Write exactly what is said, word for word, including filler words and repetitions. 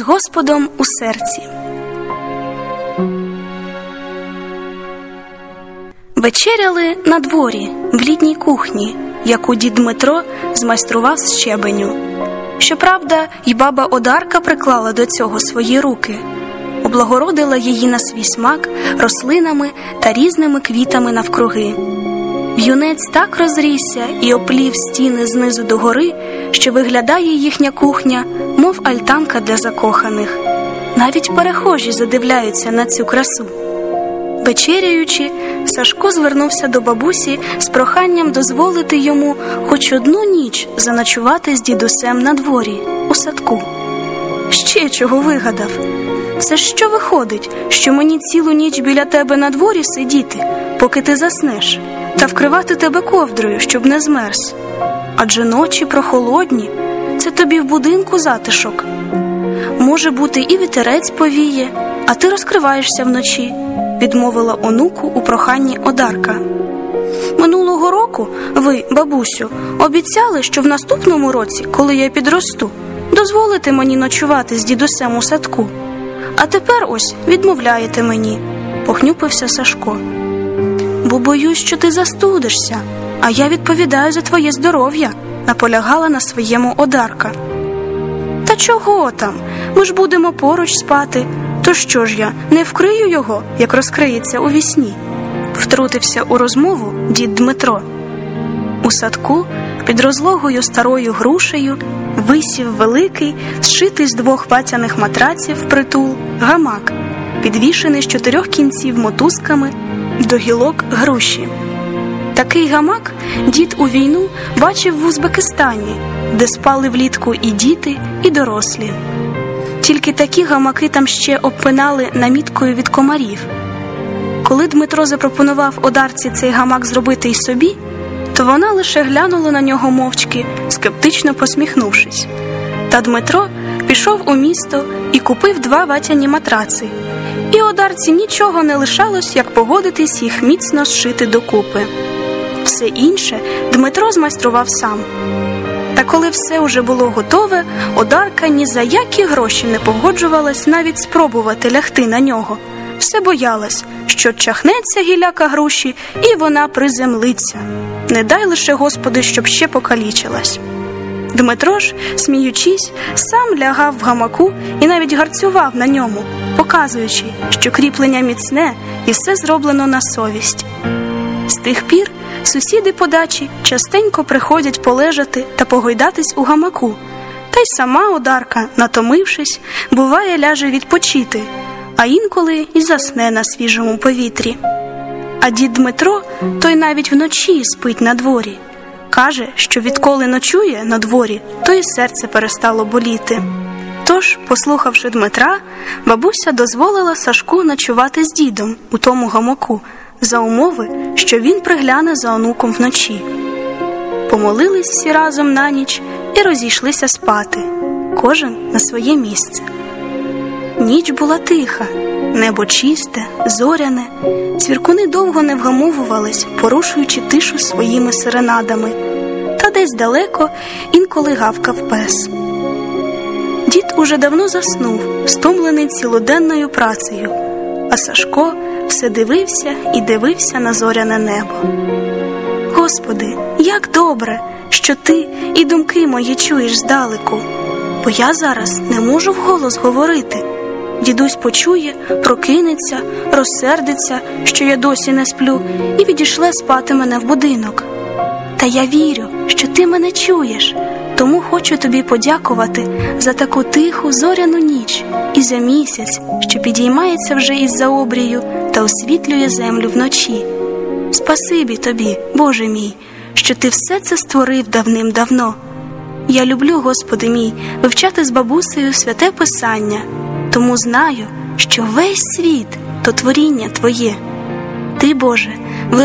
Господом у серці. Вечеряли на дворі, в літній кухні, яку дід Дмитро змайстрував з щебеню. Щоправда, й баба Одарка приклала до цього свої руки, облагородила її на свій смак рослинами та різними квітами навкруги. В'юнець так розрісся і оплів стіни знизу до гори, що виглядає їхня кухня, мов альтанка для закоханих. Навіть перехожі задивляються на цю красу. Вечеряючи, Сашко звернувся до бабусі з проханням дозволити йому хоч одну ніч заночувати з дідусем на дворі, у садку. Ще чого вигадав? Це що виходить, що мені цілу ніч біля тебе на дворі сидіти, поки ти заснеш, та вкривати тебе ковдрою, щоб не змерз? Адже ночі прохолодні, це тобі в будинку затишок. Може бути, і вітерець повіє, а ти розкриваєшся вночі, відмовила онуку у проханні Одарка. Минулого року ви, бабусю, обіцяли, що в наступному році, коли я підросту, дозволите мені ночувати з дідусем у садку. А тепер ось відмовляєте мені, похнюпився Сашко. Бо боюсь, що ти застудишся, а я відповідаю за твоє здоров'я, наполягала на своєму Одарка. Та чого там? Ми ж будемо поруч спати. То що ж я, не вкрию його, як розкриється у вісні? Втрутився у розмову дід Дмитро. У садку під розлогою старою грушею висів великий, зшитий з двох ватяних матраців притул, гамак, підвішений з чотирьох кінців мотузками до гілок груші. Такий гамак дід у війну бачив в Узбекистані, де спали влітку і діти, і дорослі. Тільки такі гамаки там ще обпинали наміткою від комарів. Коли Дмитро запропонував Одарці цей гамак зробити й собі, то вона лише глянула на нього мовчки, скептично посміхнувшись. Та Дмитро пішов у місто і купив два ватяні матраци. І Одарці нічого не лишалось, як погодитись їх міцно зшити докупи. Все інше Дмитро змайстрував сам. Та коли все уже було готове, Одарка ні за які гроші не погоджувалась навіть спробувати лягти на нього. Все боялась, що чахнеться гіляка груші, і вона приземлиться. Не дай лише, Господи, щоб ще покалічилась. Дмитро ж, сміючись, сам лягав в гамаку і навіть гарцював на ньому, показуючи, що кріплення міцне і все зроблено на совість. З тих пір сусіди по дачі частенько приходять полежати та погойдатись у гамаку, та й сама Одарка, натомившись, буває ляже відпочити, а інколи і засне на свіжому повітрі. А дід Дмитро, той навіть вночі спить на дворі. Каже, що відколи ночує на дворі, то і серце перестало боліти. Тож, послухавши Дмитра, бабуся дозволила Сашку ночувати з дідом у тому гамаку, за умови, що він пригляне за онуком вночі. Помолились всі разом на ніч і розійшлися спати, кожен на своє місце. Ніч була тиха, небо чисте, зоряне, цвіркуни довго не вгамовувались, порушуючи тишу своїми серенадами, та десь далеко інколи гавкав пес. Дід уже давно заснув, стомлений цілоденною працею, а Сашко все дивився і дивився на зоряне небо. Господи, як добре, що ти і думки мої чуєш здалеку, бо я зараз не можу вголос говорити. Дідусь почує, прокинеться, розсердиться, що я досі не сплю, і відішле спати мене в будинок. Та я вірю, що ти мене чуєш, тому хочу тобі подякувати за таку тиху зоряну ніч і за місяць, що підіймається вже із-за обрію та освітлює землю вночі. Спасибі тобі, Боже мій, що ти все це створив давним-давно. Я люблю, Господи мій, вивчати з бабусею святе Писання, тому знаю, що весь світ – то творіння Твоє. Ти, Боже,